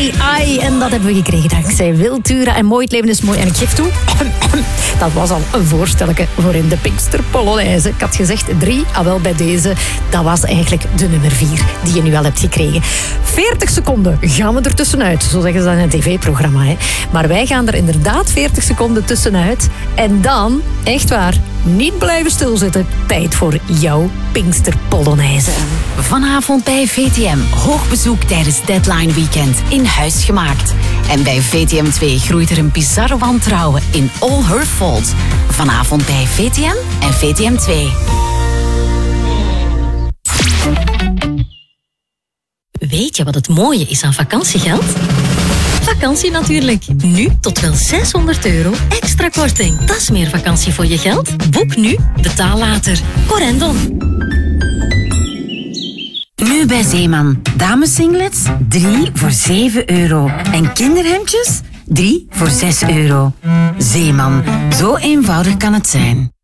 AI. En dat hebben we gekregen dankzij Wiltura. En mooi, het leven is mooi. En ik geef toe, dat was al een voorstelletje voor in de Pinkster Polonaise. Ik had gezegd 3, wel bij deze. Dat was eigenlijk de nummer 4 die je nu al hebt gekregen. 40 seconden gaan we er tussenuit. Zo zeggen ze dat in een tv-programma. Hè. Maar wij gaan er inderdaad 40 seconden tussenuit. En dan, echt waar, niet blijven stilzitten. Tijd voor jouw Pinkster Polonaise. Vanavond bij VTM. Hoog bezoek tijdens Deadline Weekend. In huis gemaakt. En bij VTM 2 groeit er een bizarre wantrouwen in All Her Fault. Vanavond bij VTM en VTM 2. Weet je wat het mooie is aan vakantiegeld? Vakantie natuurlijk. Nu tot wel €600 extra korting. Dat is meer vakantie voor je geld. Boek nu, betaal later. Corendon. Nu bij Zeeman. Damesinglets 3 voor €7. En kinderhemdjes 3 voor €6. Zeeman. Zo eenvoudig kan het zijn.